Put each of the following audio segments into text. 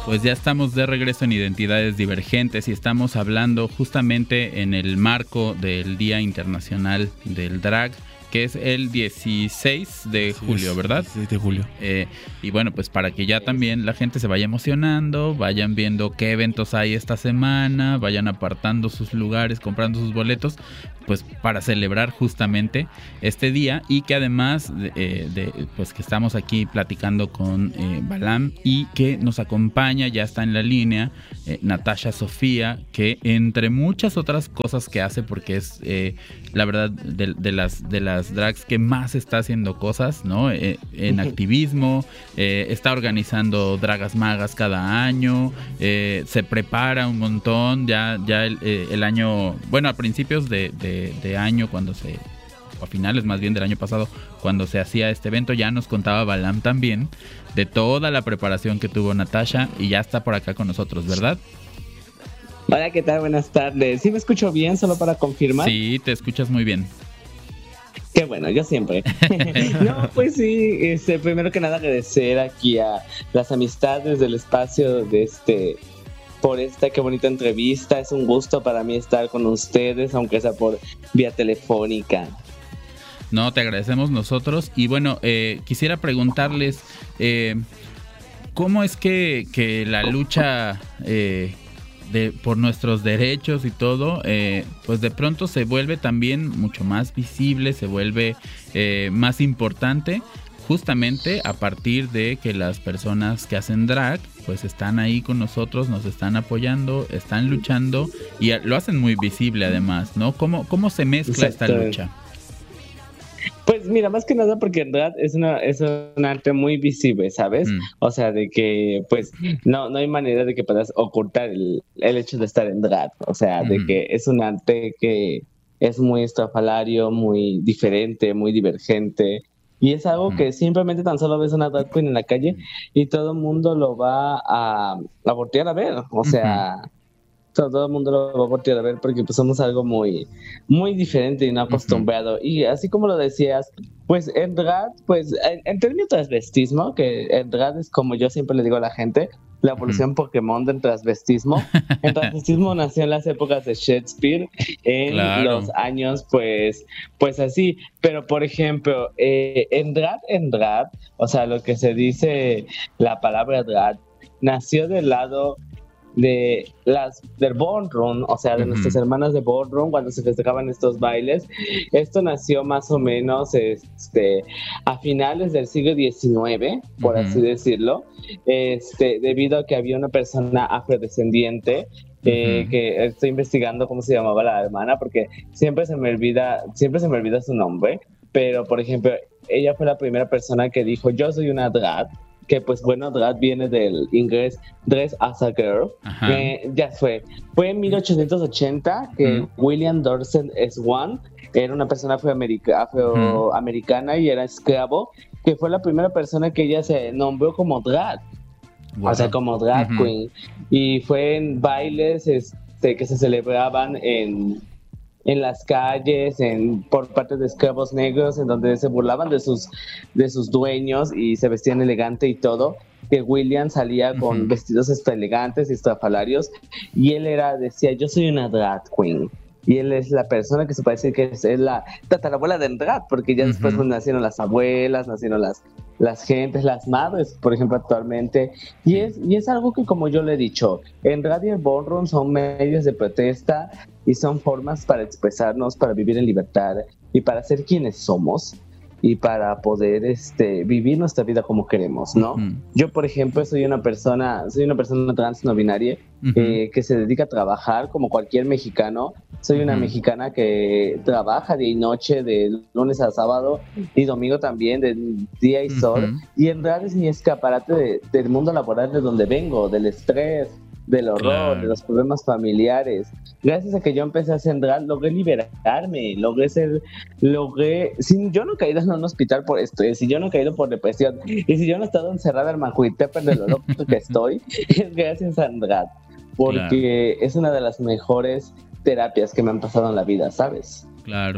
Pues ya estamos de regreso en Identidades Divergentes y estamos hablando justamente en el marco del Día Internacional del Drag, que es el 16 de julio, ¿verdad? 16 de julio. Y bueno, pues para que ya también la gente se vaya emocionando, vayan viendo qué eventos hay esta semana, vayan apartando sus lugares, comprando sus boletos, pues para celebrar justamente este día, y que además pues que estamos aquí platicando con Balam, y que nos acompaña, ya está en la línea, Natasha Sofía, que entre muchas otras cosas que hace, porque es la verdad de las drags que más está haciendo cosas, ¿no? En activismo, está organizando Dragas Magas cada año, se prepara un montón, ya el año, bueno, a principios de año, o a finales más bien del año pasado, cuando se hacía este evento, ya nos contaba Balam también de toda la preparación que tuvo Natasha, y ya está por acá con nosotros, ¿verdad? Hola, ¿qué tal? Buenas tardes. ¿Sí me escucho bien? Solo para confirmar. Sí, te escuchas muy bien. Qué bueno, yo siempre. No, pues sí, primero que nada agradecer aquí a las amistades del espacio por esta qué bonita entrevista. Es un gusto para mí estar con ustedes, aunque sea por vía telefónica. No, te agradecemos nosotros. Y bueno, quisiera preguntarles, ¿cómo es que la lucha por nuestros derechos y todo, pues de pronto se vuelve también mucho más visible, se vuelve más importante, justamente a partir de que las personas que hacen drag pues están ahí con nosotros, nos están apoyando, están luchando, y lo hacen muy visible además, ¿no? ¿Cómo se mezcla esta lucha? Pues mira, más que nada porque en drag es un arte muy visible, ¿sabes? O sea, de que pues no hay manera de que puedas ocultar el hecho de estar en drag. O sea, de que es un arte que es muy estrafalario, muy diferente, muy divergente. Y es algo que simplemente tan solo ves una drag queen en la calle y todo el mundo lo va a voltear a ver. O sea, todo el mundo lo va a voltear a ver porque pues somos algo muy, muy diferente y no acostumbrado. Y así como lo decías, pues en drag, pues en términos de transvestismo, que en drag es como yo siempre le digo a la gente, la evolución Pokémon del transvestismo. El transvestismo nació en las épocas de Shakespeare, en los años, pues así. Pero, por ejemplo, en drag, o sea, lo que se dice, la palabra drag, nació del lado del ballroom, o sea, de nuestras hermanas de ballroom, cuando se festejaban estos bailes. Esto nació más o menos a finales del siglo XIX, por así decirlo, debido a que había una persona afrodescendiente, que estoy investigando cómo se llamaba la hermana, porque siempre se me olvida su nombre, pero por ejemplo, ella fue la primera persona que dijo: yo soy una drag, que pues bueno, drag viene del inglés dress as a girl. Ya fue en 1880 que William Dorset Swan era una persona afroamericana y era esclavo, que fue la primera persona que ella se nombró como drag. O sea, como drag queen. Y fue en bailes que se celebraban en las calles, por parte de esclavos negros, en donde se burlaban de sus dueños y se vestían elegante y todo, que William salía con vestidos elegantes y estrafalarios, y él decía: yo soy una drag queen. Y él es la persona que se puede decir que es la tatarabuela del drag, porque ya después pues, nacieron las abuelas, nacieron las gentes, las madres, por ejemplo, actualmente. Y es algo que, como yo le he dicho, en drag y el ballroom son medios de protesta y son formas para expresarnos, para vivir en libertad y para ser quienes somos y para poder vivir nuestra vida como queremos, ¿no? Yo, por ejemplo, soy una persona trans no binaria que se dedica a trabajar como cualquier mexicano. Soy una mexicana que trabaja día y noche, de lunes a sábado y domingo también, de día y sol. Y en realidad es mi escaparate del mundo laboral de donde vengo, del estrés, del horror, de los problemas familiares. Gracias a que yo empecé a hacer drag, logré liberarme, si yo no he caído en un hospital por esto, si yo no he caído por depresión, y si yo no he estado encerrada en Mancuitepe de lo loco que estoy, es gracias a drag, porque es una de las mejores terapias que me han pasado en la vida, ¿sabes? Claro.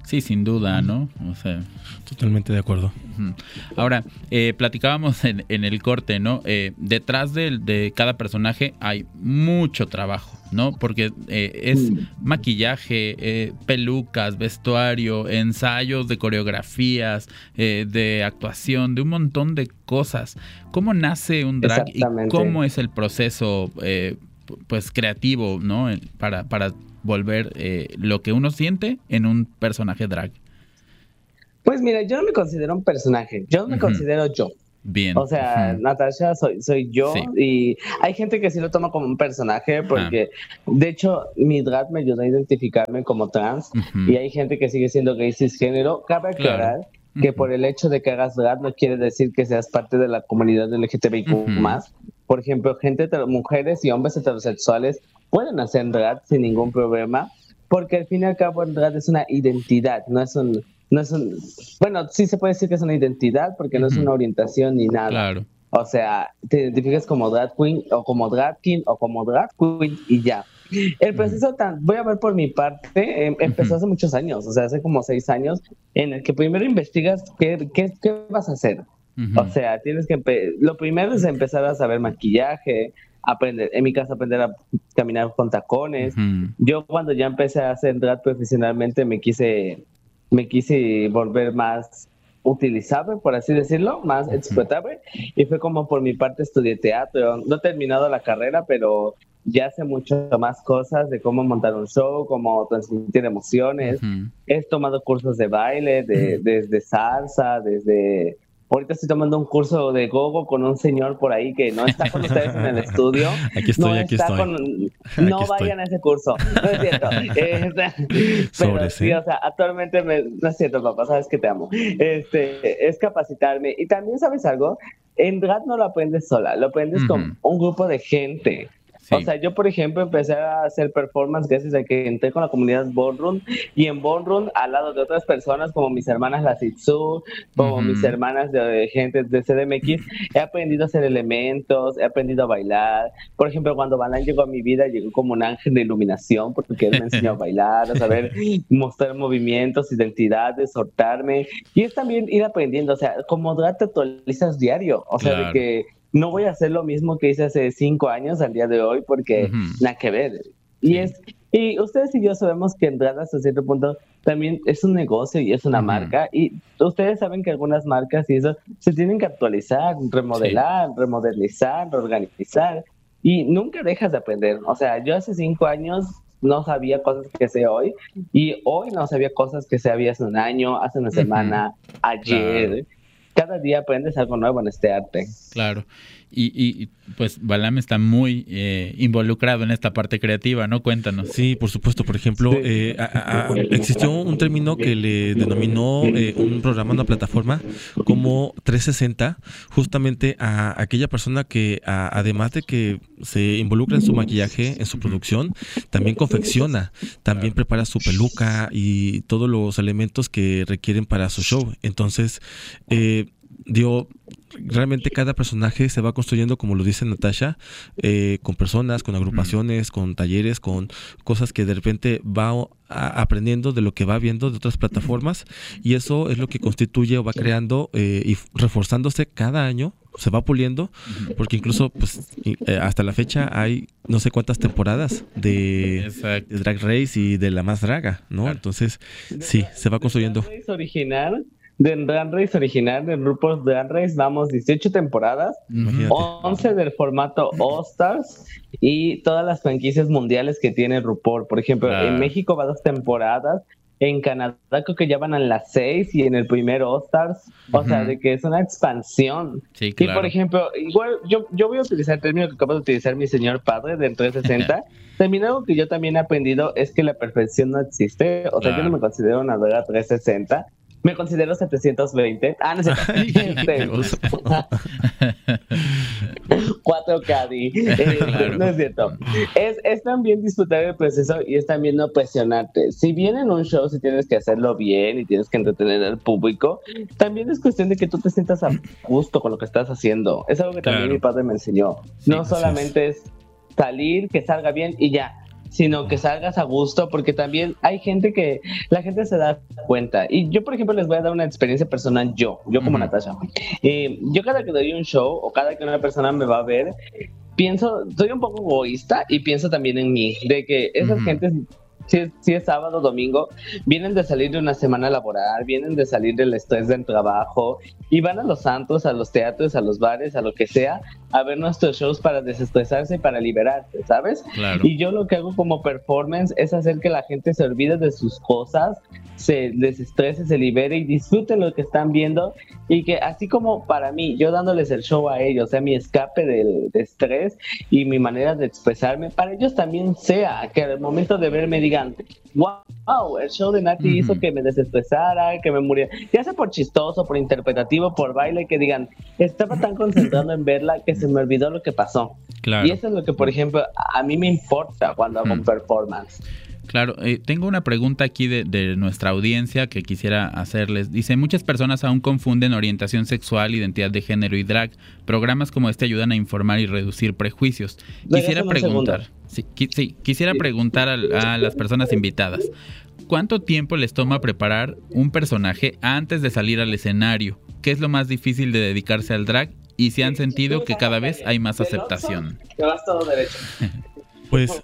Sí, sin duda, ¿no? O sea, totalmente de acuerdo. Ahora, platicábamos en el corte, ¿no? Detrás de cada personaje hay mucho trabajo, ¿no? Porque es maquillaje, pelucas, vestuario, ensayos de coreografías, de actuación, de un montón de cosas. ¿Cómo nace un drag y cómo es el proceso, pues, creativo, ¿no? Para volver lo que uno siente en un personaje drag. Pues mira, yo no me considero un personaje, yo me considero yo. Bien. O sea, Natasha soy yo, sí. Y hay gente que sí lo toma como un personaje porque, de hecho, mi drag me ayudó a identificarme como trans y hay gente que sigue siendo gay cisgénero. Cabe aclarar que por el hecho de que hagas drag no quiere decir que seas parte de la comunidad LGTBIQ+. Por ejemplo, mujeres y hombres heterosexuales pueden hacer drag sin ningún problema, porque al fin y al cabo el drag es una identidad, no es un, bueno, sí se puede decir que es una identidad porque no es una orientación ni nada. Claro. O sea, te identificas como drag queen o como drag king o como drag queen y ya. El proceso, voy a ver por mi parte, empezó hace muchos años, o sea, hace como 6 años, en el que primero investigas qué vas a hacer. O sea, tienes que lo primero es empezar a saber maquillaje, aprender, en mi caso aprender a caminar con tacones. Yo cuando ya empecé a hacer drag profesionalmente me quise volver más utilizable, por así decirlo, más explotable, y fue como por mi parte estudié teatro. No he terminado la carrera, pero ya sé mucho más cosas de cómo montar un show, cómo transmitir emociones. He tomado cursos de baile, desde salsa, ahorita estoy tomando un curso de gogo con un señor por ahí que no está con ustedes en el estudio. Aquí estoy. No vayan a ese curso. No es cierto. Pero sí, o sea, actualmente no es cierto, papá, sabes que te amo. Es capacitarme. Y también, ¿sabes algo? En drag no lo aprendes sola, lo aprendes con un grupo de gente. Sí. O sea, yo, por ejemplo, empecé a hacer performance gracias a que entré con la comunidad Ballroom, y en Ballroom, al lado de otras personas como mis hermanas las Itzu, como mis hermanas de gente de CDMX, he aprendido a hacer elementos, he aprendido a bailar. Por ejemplo, cuando Balan llegó a mi vida, llegó como un ángel de iluminación porque él me enseñó a bailar, a saber mostrar movimientos, identidades, soltarme. Y es también ir aprendiendo, o sea, como drag te actualizas diario, o sea, de que no voy a hacer lo mismo que hice hace 5 años al día de hoy porque nada que ver. Y ustedes y yo sabemos que en drag hasta cierto punto también es un negocio y es una marca, y ustedes saben que algunas marcas y eso se tienen que actualizar, remodelar, remodernizar, reorganizar, y nunca dejas de aprender. O sea, yo hace 5 años no sabía cosas que sé hoy, y hoy no sabía cosas que sabía hace un año, hace una semana, ayer. Claro. Cada día aprendes algo nuevo en este arte. Claro. Y pues Balam está muy involucrado en esta parte creativa, ¿no? Cuéntanos. Sí, por supuesto. Por ejemplo, existió un término que le denominó un programa, una plataforma, como 360, justamente a aquella persona que, además de que se involucra en su maquillaje, en su producción, también confecciona, también prepara su peluca y todos los elementos que requieren para su show. Entonces, realmente cada personaje se va construyendo, como lo dice Natasha, con personas, con agrupaciones, con talleres, con cosas que de repente va aprendiendo de lo que va viendo de otras plataformas, y eso es lo que constituye o va creando y reforzándose cada año, se va puliendo, porque incluso pues hasta la fecha hay no sé cuántas temporadas de Drag Race y de La Más Draga, ¿no? Claro. Entonces sí, se va construyendo. Drag Race original, de RuPaul's Drag Race, vamos 18 temporadas, 11 del formato All Stars y todas las franquicias mundiales que tiene RuPaul. Por ejemplo, en México va 2 temporadas, en Canadá creo que ya van a las 6 y en el primer All Stars, o sea, de que es una expansión. Sí, claro. Y por ejemplo, igual yo voy a utilizar el término que acaba de utilizar mi señor padre del 360. También algo que yo también he aprendido es que la perfección no existe, o sea, yo no me considero una verdad 360. Me considero 720. No sé. 4K. Claro. No es cierto. Es también disfrutar el proceso y es también no presionarte. Si bien en un show si tienes que hacerlo bien y tienes que entretener al público, también es cuestión de que tú te sientas a gusto con lo que estás haciendo. Es algo que también mi padre me enseñó. No solamente es salir, que salga bien y ya. sino que salgas a gusto, porque también hay gente que la gente se da cuenta. Y yo, por ejemplo, les voy a dar una experiencia personal, yo como Natasha. Yo cada que doy un show o cada que una persona me va a ver, soy un poco egoísta y pienso también en mí, de que esas gentes, si es sábado, domingo, vienen de salir de una semana laboral, vienen de salir del estrés del trabajo y van a los antros, a los teatros, a los bares, a lo que sea, a ver nuestros shows para desestresarse y para liberarse, ¿sabes? Claro. Y yo lo que hago como performance es hacer que la gente se olvide de sus cosas, se desestrese, se libere y disfrute lo que están viendo, y que así como para mí, yo dándoles el show a ellos, o sea, mi escape del estrés y mi manera de expresarme, para ellos también sea que al momento de verme digan, wow, el show de Nati hizo que me desestresara, que me muriera, ya sea por chistoso, por interpretativo, por baile, que digan, estaba tan concentrado en verla que se me olvidó lo que pasó. Claro. Y eso es lo que, por ejemplo, a mí me importa cuando hago un performance. Claro, tengo una pregunta aquí de nuestra audiencia que quisiera hacerles. Dice, muchas personas aún confunden orientación sexual, identidad de género y drag. Programas como este ayudan a informar y reducir prejuicios. Quisiera preguntar, quisiera preguntar a las personas invitadas, ¿cuánto tiempo les toma preparar un personaje antes de salir al escenario? ¿Qué es lo más difícil de dedicarse al drag? Y si han sentido que cada vez hay más aceptación. Te vas todo derecho. Pues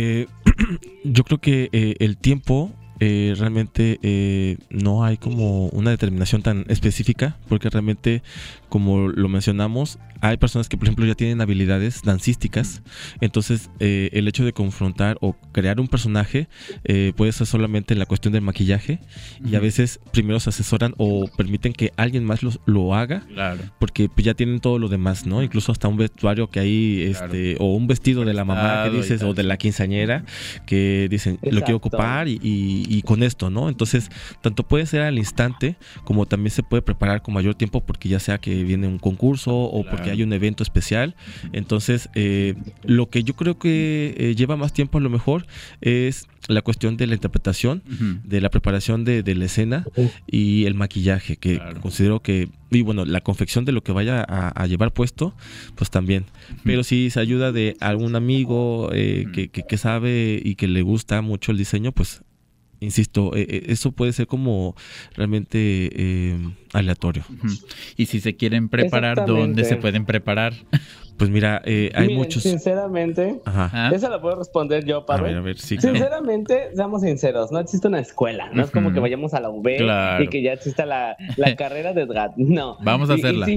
yo creo que el tiempo realmente no hay como una determinación tan específica, porque realmente, como lo mencionamos, hay personas que, por ejemplo, ya tienen habilidades dancísticas. Entonces el hecho de confrontar o crear un personaje puede ser solamente en la cuestión del maquillaje, y a veces primero se asesoran o permiten que alguien más lo haga, claro, porque pues ya tienen todo lo demás, ¿no? Incluso hasta un vestuario que hay, claro, o un vestido de la mamá que dices, o de la quinceañera que dicen, exacto, lo quiero ocupar y con esto, ¿no? Entonces, tanto puede ser al instante, como también se puede preparar con mayor tiempo, porque ya sea que viene un concurso o claro, porque hay un evento especial. Entonces, lo que yo creo que lleva más tiempo a lo mejor es la cuestión de la interpretación, de la preparación de la escena y el maquillaje, que claro, considero que, y bueno, la confección de lo que vaya a llevar puesto, pues también. Pero si se ayuda de algún amigo que sabe y que le gusta mucho el diseño, pues insisto, eso puede ser como realmente aleatorio. Y si se quieren preparar, ¿dónde se pueden preparar? Pues mira, hay muchos. Sinceramente, esa la puedo responder yo, Pablo. A ver, sí. Sinceramente, seamos sinceros, no existe una escuela. No es como que vayamos a la UB, claro, y que ya exista la carrera de drag. No. Vamos a hacerla.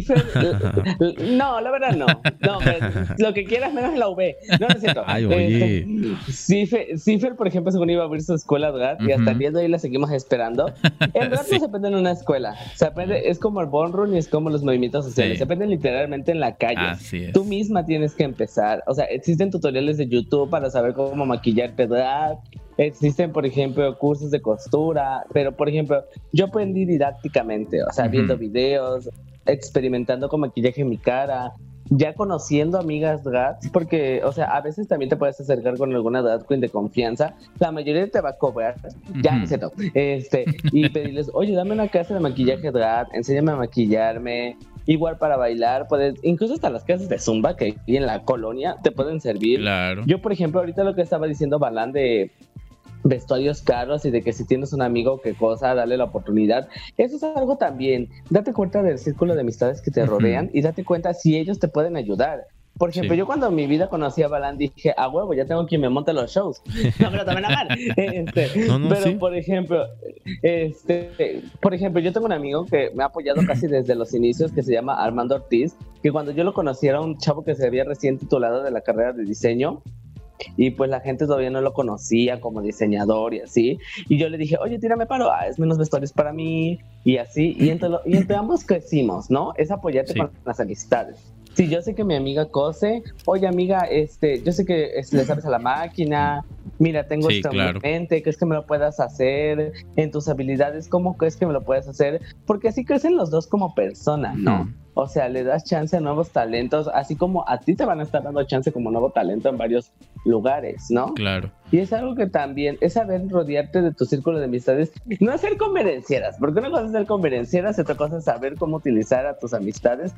No, la verdad no. No, lo que quieras menos en la UB. No, es cierto. Ay, oye. Cifer, por ejemplo, según iba a abrir su escuela drag, y hasta el día de hoy la seguimos esperando. El drag no se aprende en una escuela. Se aprende, es como el ballroom y es como los movimientos sociales. Se aprende literalmente en la calle. Así es. Tú misma tienes que empezar. O sea, existen tutoriales de YouTube para saber cómo maquillarte drag. Existen, por ejemplo, cursos de costura. Pero, por ejemplo, yo aprendí didácticamente. O sea, viendo videos, experimentando con maquillaje en mi cara, ya conociendo amigas drags, porque, o sea, a veces también te puedes acercar con alguna drag queen de confianza. La mayoría te va a cobrar, ya, etc. Y pedirles, oye, dame una clase de maquillaje drag, enséñame a maquillarme. Igual para bailar, incluso hasta las clases de Zumba que hay en la colonia te pueden servir. Claro. Yo, por ejemplo, ahorita lo que estaba diciendo Balán de vestuarios caros y de que si tienes un amigo, qué cosa, dale la oportunidad. Eso es algo también. Date cuenta del círculo de amistades que te rodean y date cuenta si ellos te pueden ayudar. Por ejemplo, yo cuando en mi vida conocí a Balán dije, a huevo, ya tengo quien me monte los shows. No, pero también a mal. Pero, sí, por ejemplo, yo tengo un amigo que me ha apoyado casi desde los inicios, que se llama Armando Ortiz, que cuando yo lo conocí era un chavo que se había recién titulado de la carrera de diseño, y pues la gente todavía no lo conocía como diseñador y así, y yo le dije, oye, tírame paro, es menos vestuarios para mí, y así, y entre ambos crecimos, ¿no? Es apoyarte con las amistades. Sí, yo sé que mi amiga cose, oye amiga, yo sé que le sabes a la máquina, mira, tengo esto en mente, ¿crees que me lo puedas hacer? En tus habilidades, ¿cómo crees que me lo puedes hacer? Porque así crecen los dos como personas, ¿no? o sea, le das chance a nuevos talentos, así como a ti te van a estar dando chance como nuevo talento en varios lugares, ¿no? Claro. Y es algo que también es saber rodearte de tu círculo de amistades, no es ser convenencieras, porque una cosa es ser convenencieras y otra cosa es saber cómo utilizar a tus amistades.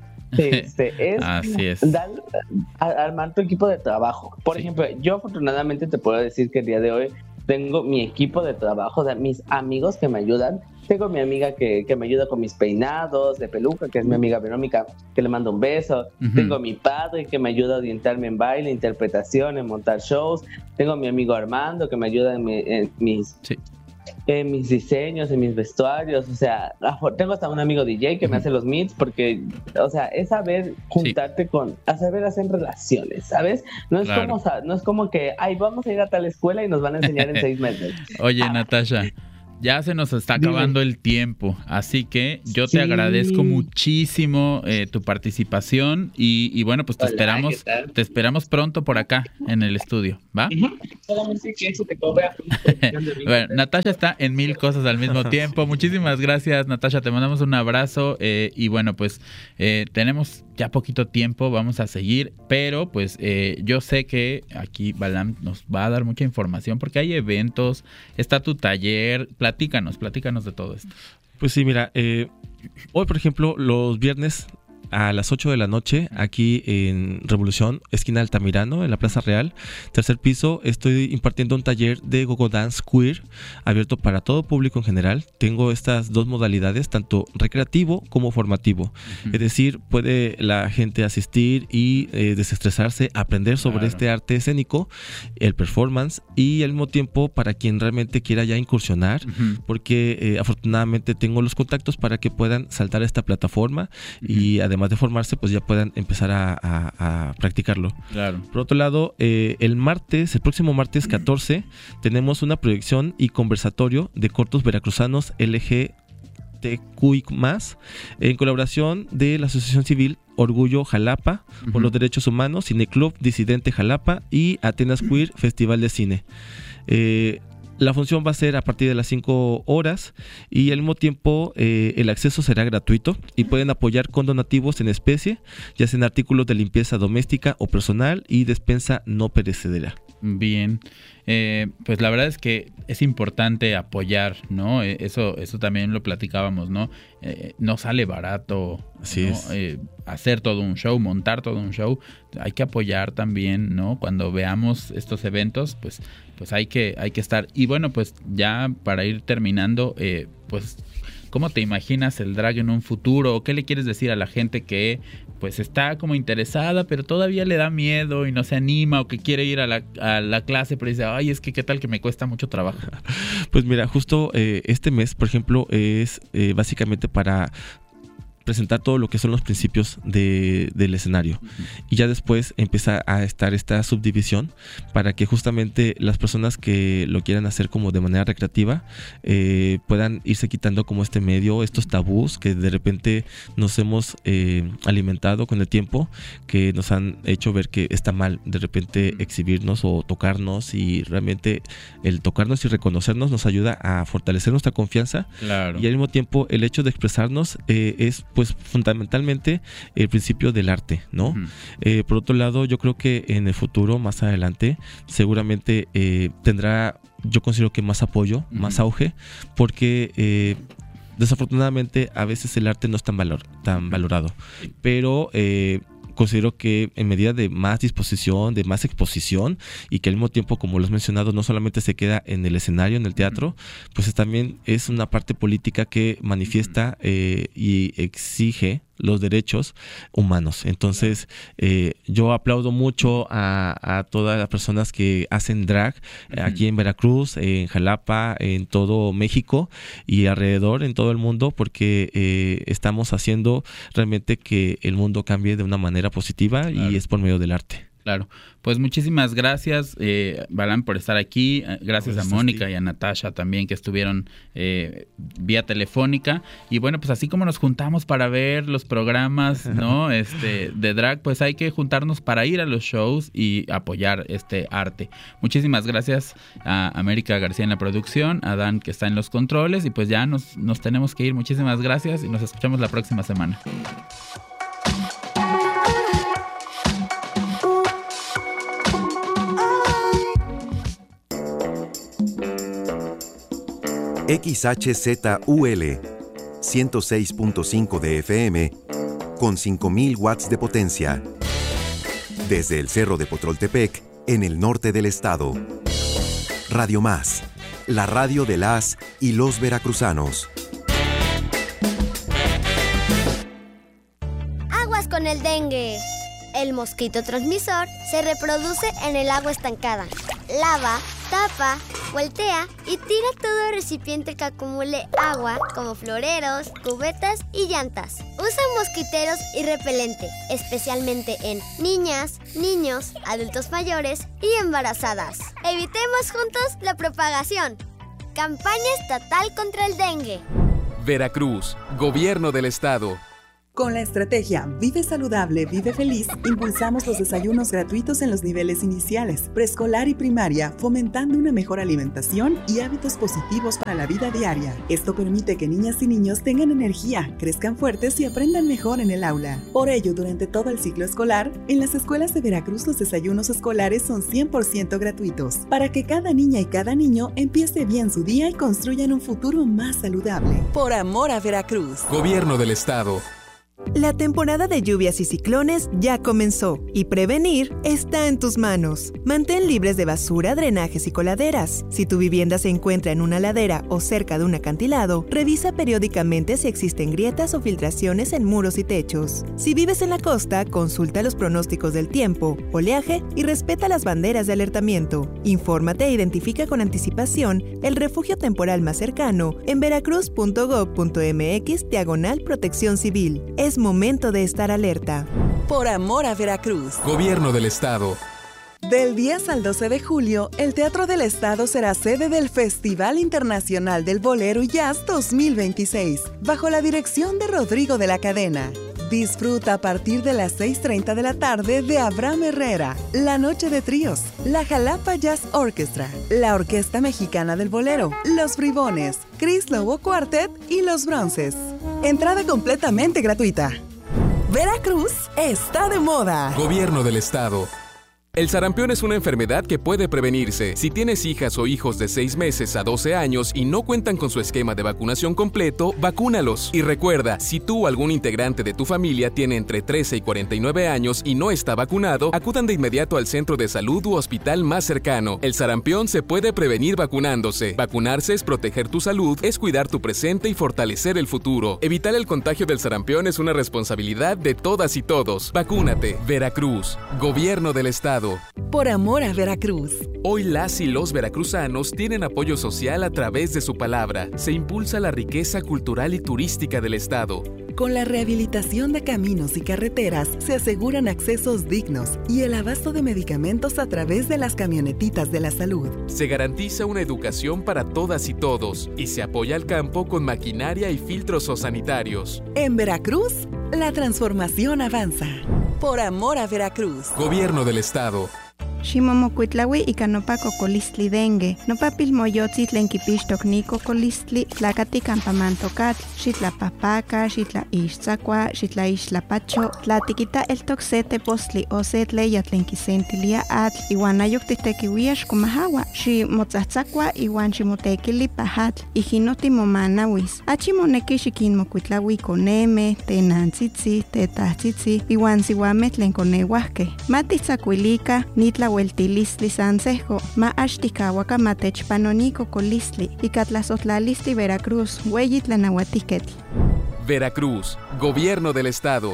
Así es. Armar tu equipo de trabajo. Por ejemplo, yo afortunadamente te puedo decir que el día de hoy tengo mi equipo de trabajo, de mis amigos que me ayudan. Tengo mi amiga que me ayuda con mis peinados de peluca, que es mi amiga Verónica, que le mando un beso. Tengo a mi padre que me ayuda a orientarme en baile, interpretación, en montar shows. Tengo a mi amigo Armando que me ayuda en mis diseños, en mis vestuarios. O sea, tengo hasta un amigo DJ que me hace los meets, porque, o sea, es saber juntarte a saber hacer relaciones, ¿sabes? No es como que, vamos a ir a tal escuela y nos van a enseñar en 6 meses. Oye, Natasha, ya se nos está acabando el tiempo, así que yo te agradezco muchísimo tu participación y bueno, pues te esperamos pronto por acá en el estudio, ¿va? Solamente que eso te cobra. Bueno, Natasha está en 1000 cosas al mismo tiempo. Muchísimas gracias, Natasha, te mandamos un abrazo y bueno, pues tenemos ya poquito tiempo, vamos a seguir, pero pues yo sé que aquí Balam nos va a dar mucha información porque hay eventos, está tu taller. Platícanos de todo esto. Pues sí, mira, hoy por ejemplo, los viernes a las 8 de la noche, aquí en Revolución, esquina Altamirano, en la Plaza Real, tercer piso, estoy impartiendo un taller de Gogo Dance Queer, abierto para todo público en general. Tengo estas dos modalidades, tanto recreativo como formativo. Es decir, puede la gente asistir y desestresarse, aprender sobre este arte escénico, el performance, y al mismo tiempo para quien realmente quiera ya incursionar, porque afortunadamente tengo los contactos para que puedan saltar a esta plataforma y además de formarse, pues ya puedan empezar a practicarlo. Claro. Por otro lado, el próximo martes 14, tenemos una proyección y conversatorio de cortos veracruzanos LGTQI+, en colaboración de la Asociación Civil Orgullo Jalapa, por los Derechos Humanos, Cineclub Disidente Jalapa y Atenas Queer Festival de Cine. La función va a ser a partir de las 5 horas y al mismo tiempo el acceso será gratuito y pueden apoyar con donativos en especie, ya sea en artículos de limpieza doméstica o personal y despensa no perecedera. Bien, pues la verdad es que es importante apoyar, ¿no? Eso también lo platicábamos, ¿no? No sale barato. Así es. Hacer todo un show, montar todo un show, hay que apoyar también, ¿no? Cuando veamos estos eventos, pues hay que estar. Y bueno, pues ya para ir terminando, pues ¿cómo te imaginas el drag en un futuro? ¿O qué le quieres decir a la gente que pues está como interesada, pero todavía le da miedo y no se anima, o que quiere ir a la clase, pero dice, ay, es que qué tal que me cuesta mucho trabajo? Pues mira, justo este mes, por ejemplo, es básicamente para presentar todo lo que son los principios del escenario, y ya después empieza a estar esta subdivisión para que justamente las personas que lo quieran hacer como de manera recreativa puedan irse quitando como este medio, estos tabús que de repente nos hemos alimentado con el tiempo, que nos han hecho ver que está mal de repente exhibirnos o tocarnos, y realmente el tocarnos y reconocernos nos ayuda a fortalecer nuestra confianza. Claro. Y al mismo tiempo el hecho de expresarnos es pues fundamentalmente el principio del arte, ¿no? Por otro lado, yo creo que en el futuro, más adelante, seguramente tendrá, yo considero que más apoyo, más auge, porque desafortunadamente a veces el arte no es tan valorado, pero considero que en medida de más disposición, de más exposición, y que al mismo tiempo, como lo has mencionado, no solamente se queda en el escenario, en el teatro, pues también es una parte política que manifiesta y exige los derechos humanos. Entonces, yo aplaudo mucho a todas las personas que hacen drag aquí en Veracruz, en Jalapa, en todo México y alrededor, en todo el mundo, porque estamos haciendo realmente que el mundo cambie de una manera positiva, y es por medio del arte. Claro, pues muchísimas gracias, Balam, por estar aquí. Gracias a Mónica y a Natasha también, que estuvieron vía telefónica. Y bueno, pues así como nos juntamos para ver los programas, ¿no? De drag, pues hay que juntarnos para ir a los shows y apoyar este arte. Muchísimas gracias a América García en la producción, a Dan, que está en los controles, y pues ya nos tenemos que ir. Muchísimas gracias y nos escuchamos la próxima semana. XHZUL 106.5 de FM con 5.000 watts de potencia. Desde el Cerro de Potroltepec, en el norte del estado. Radio Más, la radio de las y los veracruzanos. Aguas con el dengue. El mosquito transmisor se reproduce en el agua estancada. Lava, tapa, voltea y tira todo recipiente que acumule agua, como floreros, cubetas y llantas. Usa mosquiteros y repelente, especialmente en niñas, niños, adultos mayores y embarazadas. Evitemos juntos la propagación. Campaña estatal contra el dengue. Veracruz, Gobierno del Estado. Con la estrategia Vive Saludable, Vive Feliz, impulsamos los desayunos gratuitos en los niveles iniciales, preescolar y primaria, fomentando una mejor alimentación y hábitos positivos para la vida diaria. Esto permite que niñas y niños tengan energía, crezcan fuertes y aprendan mejor en el aula. Por ello, durante todo el ciclo escolar, en las escuelas de Veracruz los desayunos escolares son 100% gratuitos, para que cada niña y cada niño empiece bien su día y construyan un futuro más saludable. Por amor a Veracruz. Gobierno del Estado. La temporada de lluvias y ciclones ya comenzó y prevenir está en tus manos. Mantén libres de basura, drenajes y coladeras. Si tu vivienda se encuentra en una ladera o cerca de un acantilado, revisa periódicamente si existen grietas o filtraciones en muros y techos. Si vives en la costa, consulta los pronósticos del tiempo, oleaje y respeta las banderas de alertamiento. Infórmate e identifica con anticipación el refugio temporal más cercano en veracruz.gov.mx/protección civil. Es momento de estar alerta. Por amor a Veracruz. Gobierno del Estado. Del 10 al 12 de julio, el Teatro del Estado será sede del Festival Internacional del Bolero y Jazz 2026, bajo la dirección de Rodrigo de la Cadena. Disfruta a partir de las 6:30 de la tarde de Abraham Herrera, La Noche de Tríos, la Jalapa Jazz Orchestra, la Orquesta Mexicana del Bolero, Los Bribones, Chris Lobo Quartet y Los Bronces. Entrada completamente gratuita. Veracruz está de moda. Gobierno del Estado. El sarampión es una enfermedad que puede prevenirse. Si tienes hijas o hijos de 6 meses a 12 años y no cuentan con su esquema de vacunación completo, vacúnalos. Y recuerda, si tú o algún integrante de tu familia tiene entre 13 y 49 años y no está vacunado, acudan de inmediato al centro de salud u hospital más cercano. El sarampión se puede prevenir vacunándose. Vacunarse es proteger tu salud, es cuidar tu presente y fortalecer el futuro. Evitar el contagio del sarampión es una responsabilidad de todas y todos. Vacúnate. Veracruz, Gobierno del Estado. Por amor a Veracruz. Hoy las y los veracruzanos tienen apoyo social a través de su palabra. Se impulsa la riqueza cultural y turística del estado. Con la rehabilitación de caminos y carreteras se aseguran accesos dignos y el abasto de medicamentos a través de las camionetitas de la salud. Se garantiza una educación para todas y todos y se apoya al campo con maquinaria y filtros sanitarios. En Veracruz, la transformación avanza. Por amor a Veracruz. Gobierno del Estado. Ximomocuitlaui ika nopa cocolistli dengue, nopa pilmoyotzi tlen kipixtok ni cocolistli, tlakati campamantokatl, xitlapahpaka, xitlaixtzakua, xitlaixtlapacho, tlatikita eltok se tepostli o se tleya tlen kisentilia atl, iwan ayok titekiuia xkomahawa, ximotzatzakua iwan ximotekili pahatl, ijino timomanawis. Achi moneki xikinmokuitlaui koneme, tenantzitzi, tetahtzitzi, iwan siuameh tlen koneuahkeh. Matitzakuilika, nitla hueltilistli sansejo, ma axtikawaka matechpanoniko colistli, ikatlazotlalistli Veracruz, hueyi tlanahuatiketl. Veracruz, Gobierno del Estado.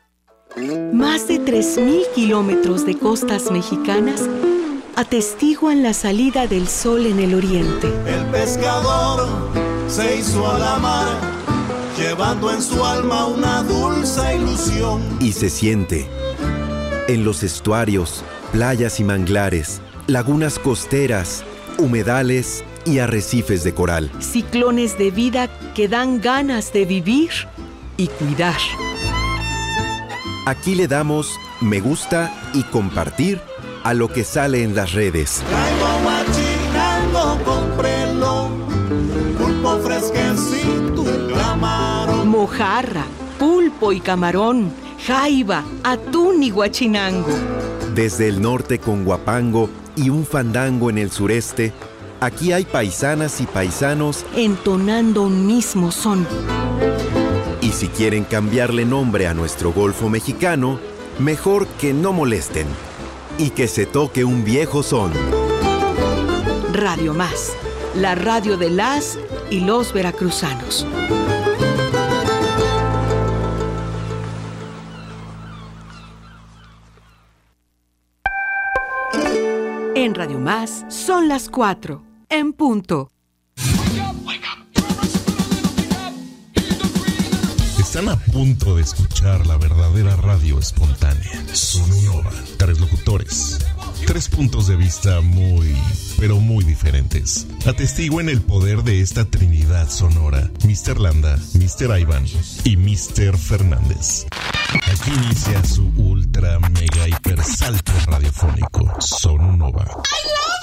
Más de 3,000 kilómetros de costas mexicanas atestiguan la salida del sol en el oriente. El pescador se hizo a la mar, llevando en su alma una dulce ilusión. Y se siente en los estuarios, playas y manglares, lagunas costeras, humedales y arrecifes de coral. Ciclones de vida que dan ganas de vivir y cuidar. Aquí le damos me gusta y compartir a lo que sale en las redes. Caigo machinando, cómprelo, pulpo fresquecito, camarón. Mojarra, pulpo y camarón, jaiba, atún y guachinango. Desde el norte con guapango y un fandango en el sureste, Aquí hay paisanas y paisanos entonando un mismo son. Y si quieren cambiarle nombre a nuestro Golfo mexicano, mejor que no molesten y que se toque un viejo son. Radio Más, la radio de las y los veracruzanos. En Radio Más son las 4, en punto. Están a punto de escuchar la verdadera radio espontánea. Sonora. 3 locutores. 3 puntos de vista muy, pero muy diferentes. Atestiguen el poder de esta trinidad sonora. Mr. Landa, Mr. Iván y Mr. Fernández. Aquí inicia su ultra mega hiper salto radiofónico. Sonora.